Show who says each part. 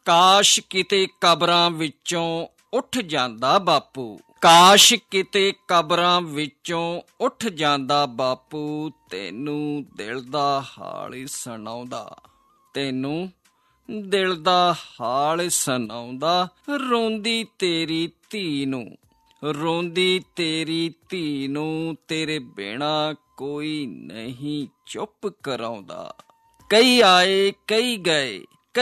Speaker 1: ਕਾਸ਼ ਕਿਤੇ ਕਬਰਾਂ ਵਿੱਚੋਂ ਉੱਠ ਜਾਂਦਾ ਬਾਪੂ, ਕਾਸ਼ ਕਿਤੇ ਕਬਰਾਂ ਵਿੱਚੋਂ ਉੱਠ ਜਾਂਦਾ ਬਾਪੂ, ਤੈਨੂੰ ਦਿਲ ਦਾ ਹਾਲ ਸੁਣਾਉਂਦਾ, ਤੈਨੂੰ ਦਿਲ ਦਾ ਹਾਲ ਸੁਣਾਉਂਦਾ। ਰੋਂਦੀ ਤੇਰੀ ਧੀ ਨੂੰ, ਰੋਂਦੀ ਤੇਰੀ ਧੀ ਨੂੰ, ਤੇਰੇ ਬਿਨਾਂ ਕੋਈ ਨਹੀਂ ਚੁੱਪ ਕਰਾਉਂਦਾ। ਕਈ ਆਏ ਕਈ ਗਏ,